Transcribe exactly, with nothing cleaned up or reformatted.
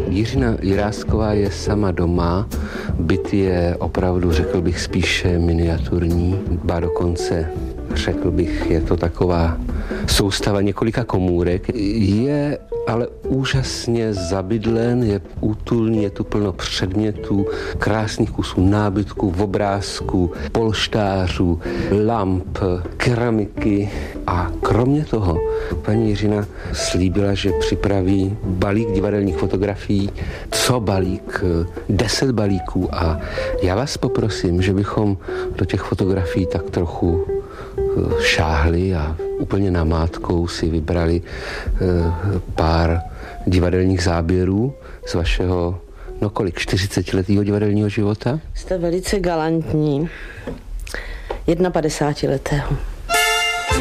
Jiřina Jirásková je sama doma, byt je opravdu, řekl bych, spíše miniaturní, ba dokonce, řekl bych, je to taková soustava několika komůrek. Je ale úžasně zabydlen, je útulný, je tu plno předmětů, krásných kusů nábytku, obrázků, polštářů, lamp, keramiky a kromě toho paní Jiřina slíbila, že připraví balík divadelních fotografií. Co balík? Deset balíků a já vás poprosím, že bychom do těch fotografií tak trochu šáhli a úplně namátkou si vybrali pár divadelních záběrů z vašeho, no kolik, čtyřicetiletého divadelního života? Jste velice galantní. padesátidvouletého.